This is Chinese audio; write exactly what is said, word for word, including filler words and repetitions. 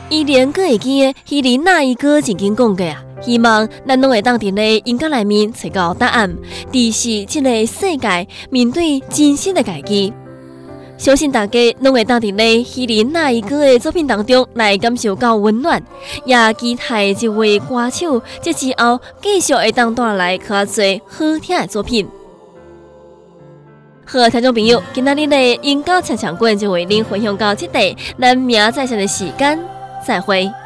伊连阁会记的希林那伊哥曾经讲过啊，希望咱拢会当伫咧音乐内面找到答案，直视这个世界，面对真实的家己。相信大家拢会当伫咧希林那伊哥的作品当中来感受到温暖，也期待这位歌手这之后继续会当带来较侪好听的作品。好，听众朋友，今仔日的音乐唱唱馆就为您分享到这里，咱明仔载的时间再会。